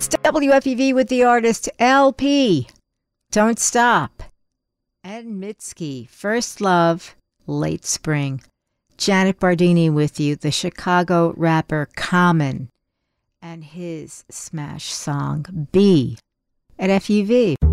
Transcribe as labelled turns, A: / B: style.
A: It's WFEV with the artist LP. Don't Stop. Ed Mitski, First Love, Late Spring. Janet Bardini with you, the Chicago rapper Common, and his smash song, B, at FUV.